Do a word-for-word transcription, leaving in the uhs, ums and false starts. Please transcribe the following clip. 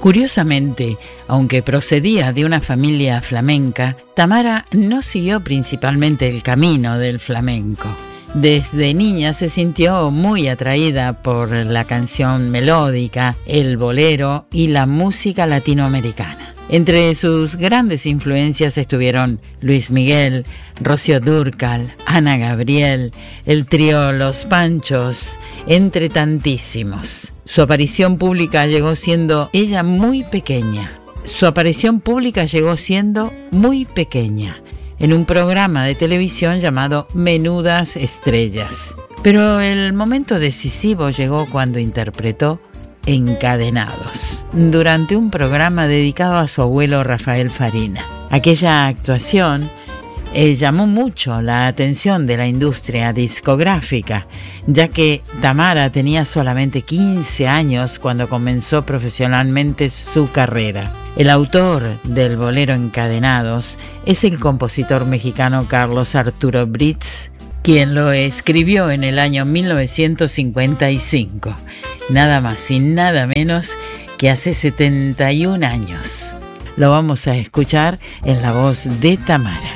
Curiosamente, aunque procedía de una familia flamenca, Tamara no siguió principalmente el camino del flamenco. Desde niña se sintió muy atraída por la canción melódica, el bolero y la música latinoamericana. Entre sus grandes influencias estuvieron Luis Miguel, Rocío Dúrcal, Ana Gabriel, el trío Los Panchos, entre tantísimos. Su aparición pública llegó siendo ella muy pequeña. Su aparición pública llegó siendo muy pequeña en un programa de televisión llamado Menudas Estrellas. Pero el momento decisivo llegó cuando interpretó Encadenados, durante un programa dedicado a su abuelo Rafael Farina. Aquella actuación eh, llamó mucho la atención de la industria discográfica, ya que Tamara tenía solamente quince años cuando comenzó profesionalmente su carrera. El autor del bolero Encadenados es el compositor mexicano Carlos Arturo Britz, quien lo escribió en el año mil novecientos cincuenta y cinco, nada más y nada menos que hace setenta y un años. Lo vamos a escuchar en la voz de Tamara.